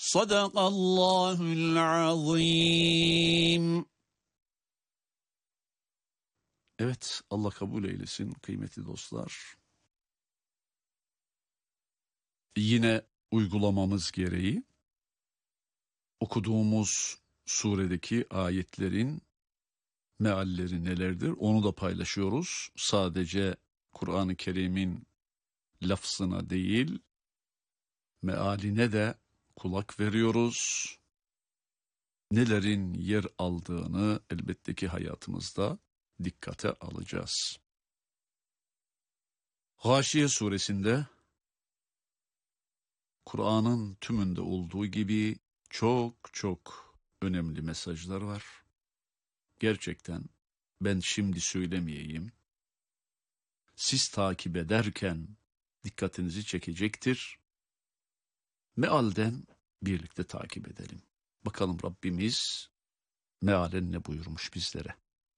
Sadakallahul azim. Evet, Allah kabul eylesin kıymetli dostlar. Yine uygulamamız gereği okuduğumuz suredeki ayetlerin mealleri nelerdir onu da paylaşıyoruz. Sadece Kur'an-ı Kerim'in lafzına değil, mealine de kulak veriyoruz. Nelerin yer aldığını elbette ki hayatımızda dikkate alacağız. Gâşiye suresinde Kur'an'ın tümünde olduğu gibi çok önemli mesajlar var. Gerçekten ben şimdi söylemeyeyim. Siz takip ederken dikkatinizi çekecektir. Mealden birlikte takip edelim. Bakalım Rabbimiz mealen ne buyurmuş bizlere.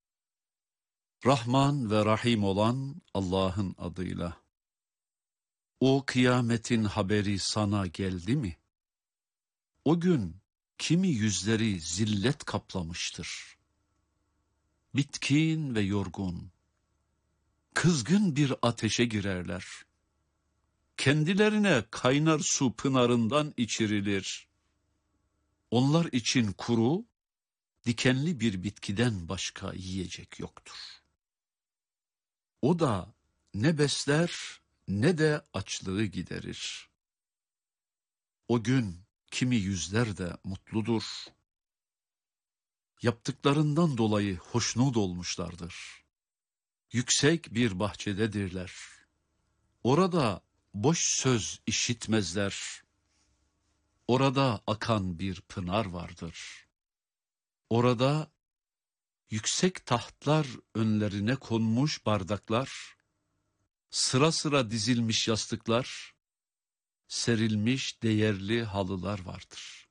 Rahman ve Rahim olan Allah'ın adıyla. O kıyametin haberi sana geldi mi? O gün kimi yüzleri zillet kaplamıştır. Bitkin ve yorgun, kızgın bir ateşe girerler. Kendilerine kaynar su pınarından içirilir. Onlar için kuru, dikenli bir bitkiden başka yiyecek yoktur. O da ne besler ne de açlığı giderir. O gün kimi yüzler de mutludur. Yaptıklarından dolayı hoşnut olmuşlardır. Yüksek bir bahçededirler. Orada boş söz işitmezler. Orada akan bir pınar vardır. Orada yüksek tahtlar önlerine konmuş bardaklar, sıra sıra dizilmiş yastıklar, serilmiş değerli halılar vardır.